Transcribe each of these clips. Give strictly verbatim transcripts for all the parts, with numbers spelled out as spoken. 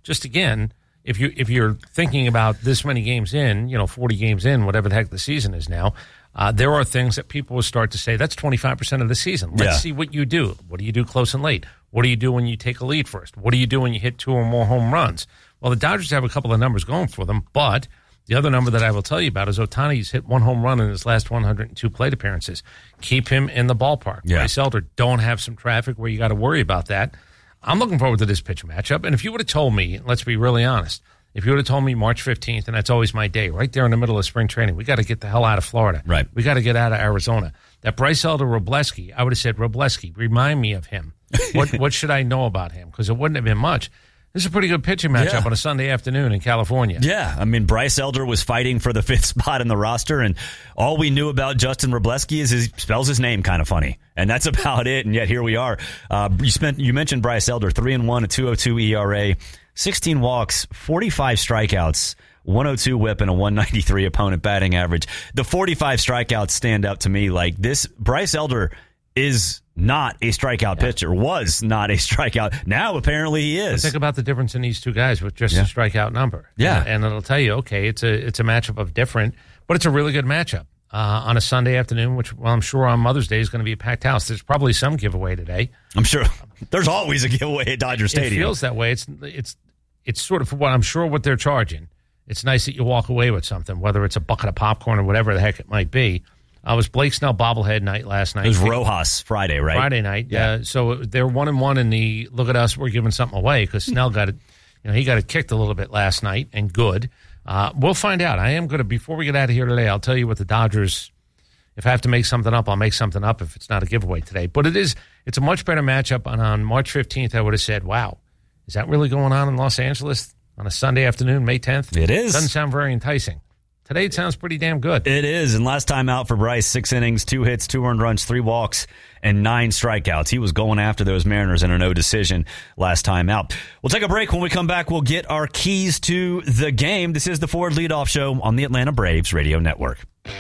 just again, if you if you're thinking about this many games in, you know, forty games in, whatever the heck the season is now, uh, there are things that people will start to say that's twenty-five percent of the season. Let's yeah. see what you do. What do you do close and late? What do you do when you take a lead first? What do you do when you hit two or more home runs? Well, the Dodgers have a couple of numbers going for them, but the other number that I will tell you about is Ohtani's hit one home run in his last one hundred two plate appearances. Keep him in the ballpark. Yeah. Bryce Elder, don't have some traffic where you got to worry about that. I'm looking forward to this pitch matchup. And if you would have told me, let's be really honest, if you would have told me March fifteenth, and that's always my day, right there in the middle of spring training, we got to get the hell out of Florida. Right. We got to get out of Arizona. That Bryce Elder Robleski, I would have said, Robleski, remind me of him. What what should I know about him? Because it wouldn't have been much. This is a pretty good pitching matchup yeah. on a Sunday afternoon in California. Yeah, I mean, Bryce Elder was fighting for the fifth spot in the roster, and all we knew about Justin Robleski is he spells his name kind of funny, and that's about it. And yet here we are. Uh, you spent you mentioned Bryce Elder, three and one, a two oh two E R A, sixteen walks, forty-five strikeouts, one oh two whip, and a one ninety-three opponent batting average. The forty-five strikeouts stand out to me like this. Bryce Elder is not a strikeout yeah. pitcher, was not a strikeout. Now, apparently, he is. But think about the difference in these two guys with just yeah. a strikeout number. Yeah. And, and it'll tell you, okay, it's a it's a matchup of different, but it's a really good matchup uh, on a Sunday afternoon, which, well, I'm sure on Mother's Day is going to be a packed house. There's probably some giveaway today. I'm sure. There's always a giveaway at Dodger Stadium. It feels that way. It's, it's, it's sort of what I'm sure what they're charging. It's nice that you walk away with something, whether it's a bucket of popcorn or whatever the heck it might be. Uh, it was Blake Snell bobblehead night last night. It was Rojas Friday, right? Friday night, yeah. yeah. So they're one and one in the look at us, we're giving something away because Snell got it. You know, he got it kicked a little bit last night, and good. Uh, we'll find out. I am going to before we get out of here today. I'll tell you what the Dodgers. If I have to make something up, I'll make something up. If it's not a giveaway today, but it is. It's a much better matchup. And on March fifteenth, I would have said, "Wow, is that really going on in Los Angeles on a Sunday afternoon, May tenth?" It is. Doesn't sound very enticing. Today it sounds pretty damn good. It is. And last time out for Bryce, six innings, two hits, two earned runs, three walks, and nine strikeouts. He was going after those Mariners in a no decision last time out. We'll take a break. When we come back, we'll get our keys to the game. This is the Ford Leadoff Show on the Atlanta Braves Radio Network.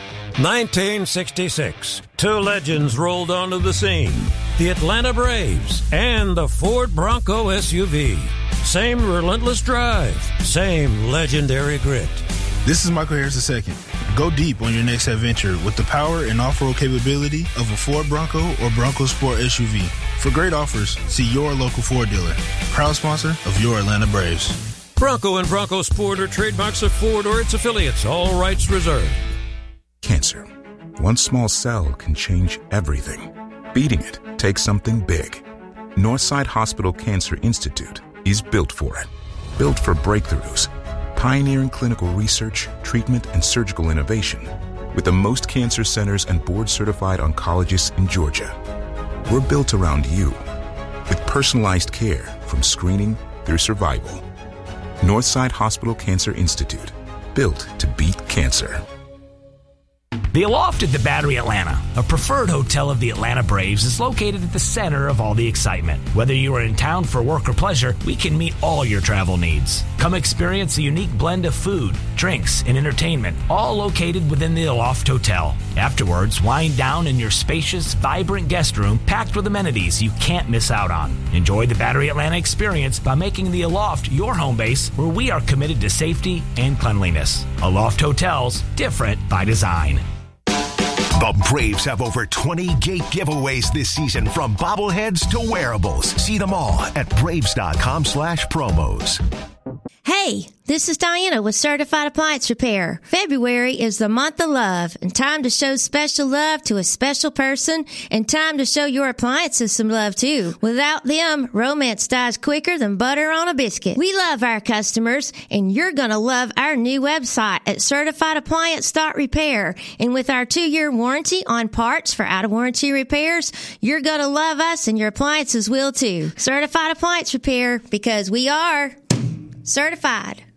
nineteen sixty-six. Two legends rolled onto the scene. The Atlanta Braves and the Ford Bronco S U V. Same relentless drive. Same legendary grit. This is Michael Harris the second. Go deep on your next adventure with the power and off-road capability of a Ford Bronco or Bronco Sport S U V. For great offers, see your local Ford dealer. Proud sponsor of your Atlanta Braves. Bronco and Bronco Sport are trademarks of Ford or its affiliates. All rights reserved. Cancer. One small cell can change everything. Beating it takes something big. Northside Hospital Cancer Institute is built for it. Built for breakthroughs. Pioneering clinical research, treatment, and surgical innovation with the most cancer centers and board-certified oncologists in Georgia. We're built around you with personalized care from screening through survival. Northside Hospital Cancer Institute, built to beat cancer. The Aloft at the Battery Atlanta, a preferred hotel of the Atlanta Braves, is located at the center of all the excitement. Whether you are in town for work or pleasure, we can meet all your travel needs. Come experience a unique blend of food, drinks, and entertainment, all located within the Aloft Hotel. Afterwards, wind down in your spacious, vibrant guest room packed with amenities you can't miss out on. Enjoy the Battery Atlanta experience by making the Aloft your home base, where we are committed to safety and cleanliness. Aloft Hotels, different by design. The Braves have over twenty gate giveaways this season, from bobbleheads to wearables. See them all at Braves.com slash promos. Hey, this is Diana with Certified Appliance Repair. February is the month of love, and time to show special love to a special person, and time to show your appliances some love too. Without them, romance dies quicker than butter on a biscuit. We love our customers, and you're gonna love our new website at certified appliance dot repair. And with our two-year warranty on parts for out-of-warranty repairs, you're gonna love us, and your appliances will too. Certified Appliance Repair, because we are certified.